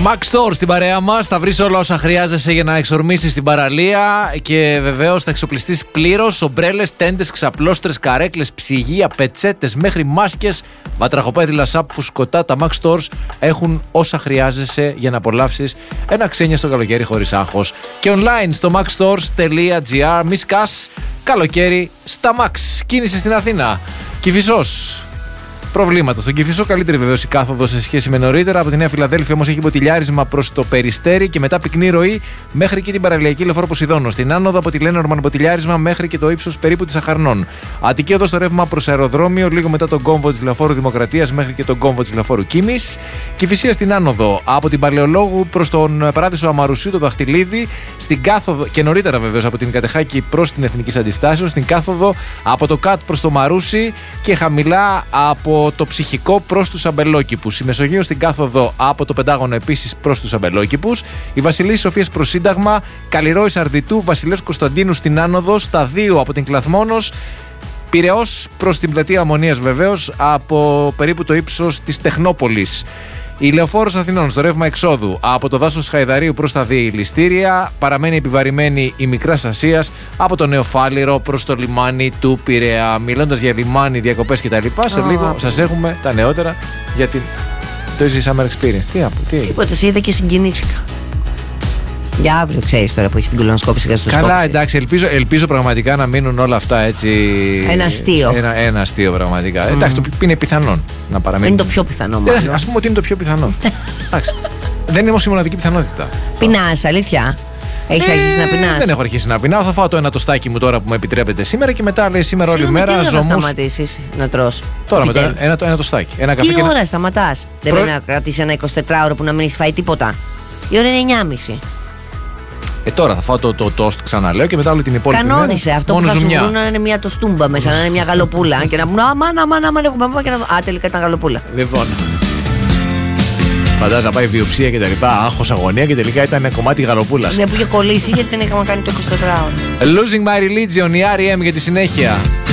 Max Store στην παρέα μας. Θα βρεις όλα όσα χρειάζεσαι για να εξορμήσεις την παραλία και βεβαίως θα εξοπλιστείς πλήρως. Ομπρέλες, τέντες, ξαπλώστρες, καρέκλες, ψυγεία, πετσέτες μέχρι μάσκες, βατραχοπέδιλα, σαπ, φουσκωτά. Τα Max Stores έχουν όσα χρειάζεσαι για να απολαύσεις ένα ξένιαστο καλοκαίρι χωρίς άγχος. Και online στο maxstores.gr. Μη σκάς, καλοκαίρι στα Max. Κίνηση στην Αθήνα. Κηφισός. Προβλήματα. Στον Κηφισό, καλύτερη βεβαίως η κάθοδος σε σχέση με νωρίτερα. Από τη Νέα Φιλαδέλφια όμως έχει ποτηλιάρισμα προς το Περιστέρι και μετά πυκνή ροή μέχρι και την παραλιακή λεωφόρο Ποσειδώνο. Στην άνοδο από τη Λένορμαν ποτηλιάρισμα μέχρι και το ύψος περίπου της Αχαρνών. Αττική οδό στο ρεύμα προς αεροδρόμιο, λίγο μετά τον κόμβο της λεωφόρου Δημοκρατίας μέχρι και τον κόμβο της λεωφόρου Κίμης. Κηφισία στην άνοδο από την Παλαιολόγου προς τον Παράδεισο Αμαρουσίου, το Δαχτυλίδι. Στην κάθοδο και νωρίτερα βεβαίως από την Κατεχάκη προς την Εθνικής Αντιστάσεως. Στην κάθοδο από το ΚΑΤ προς το Μαρούσι και χαμηλά από το Ψυχικό προς τους Αμπελόκηπους. Η Μεσογείο στην κάθοδο από το Πεντάγωνο επίσης προς τους Αμπελόκηπους. Η Βασιλής Σοφίας προς Σύνταγμα. Καλλιρόης Αρδιτού, Βασιλέως Κωνσταντίνου στην άνοδο. Στα 2 από την Κλαθμόνος. Πειραιώς προς την Πλατεία Αμμονίας βεβαίως από περίπου το ύψος της Τεχνόπολης. Η Λεωφόρος Αθηνών στο ρεύμα εξόδου από το δάσος Χαϊδαρίου προς τα διελιστήρια. Παραμένει επιβαρημένη η Μικράς Ασίας από το Νεοφάλιρο προς το λιμάνι του Πειραιά. Μιλώντας για λιμάνι, διακοπές κτλ. Σε λίγο σας έχουμε τα νεότερα για την το Easy Summer Experience. Τίποτα, σε είδα και συγκινήθηκα. Για αύριο ξέρεις τώρα που έχει την κολονοσκόπηση και στο σκόπιση. Καλά, εντάξει, ελπίζω πραγματικά να μείνουν όλα αυτά έτσι. Ένα αστείο. Ένα αστείο πραγματικά. Εντάξει, το είναι πιθανόν να παραμείνει. Είναι το πιο πιθανό, μάλλον. Ας πούμε ότι είναι το πιο πιθανό. Εντάξει. Δεν είναι όμως η μοναδική πιθανότητα. Πεινάς, αλήθεια. Έχεις αρχίσει να πεινάς? Δεν έχω αρχίσει να πεινάω. Θα φάω το ένα τοστάκι μου τώρα που μου επιτρέπετε σήμερα και μετά λέει σήμερα όλη μέρα ζωμούς. Τι ώρα θα σταματήσεις να τρως? Τώρα μετά ένα τοστάκι. Τι ώρα σταματάς? Δεν πρέπει να κρατήσεις ένα 24ωρο που να μην έχεις φάει τίποτα? Η ώρα είναι 9.30. Τώρα θα φάω το τόστ, ξαναλέω, και μετά όλη την υπόλοιπη μέρα. Κανόνισε αυτό που θα σου βρουν να είναι μια τοστούμπα μέσα, να είναι μια γαλοπούλα. Και να πούνε αμάν, έχουμε πάει και να δω. Τελικά ήταν γαλοπούλα. Λοιπόν. Φαντάζομαι να πάει βιοψία και τα λοιπά, άγχος, αγωνία και τελικά ήταν κομμάτι γαλοπούλας. Ναι, που είχε κολλήσει γιατί δεν είχαμε κάνει το 24ωρο. Losing My Religion, η R.E.M. για τη συνέχεια.